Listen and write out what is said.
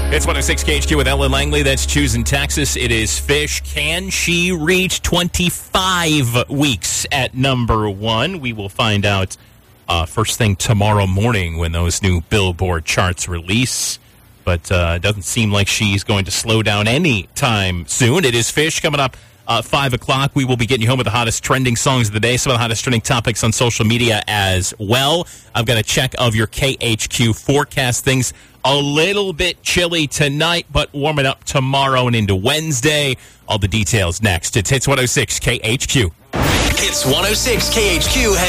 It's 106 KHQ with Ellen Langley. That's choosing Texas. It is Fish. Can she reach 25 weeks at number one? We will find out first thing tomorrow morning when those new Billboard charts release. But it doesn't seem like she's going to slow down anytime soon. It is Fish coming up 5 o'clock. We will be getting you home with the hottest trending songs of the day, some of the hottest trending topics on social media as well. I've got a check of your KHQ forecast. Things a little bit chilly tonight, but warming up tomorrow and into Wednesday. All the details next. It's Hits 106 KHQ. Hits 106 KHQ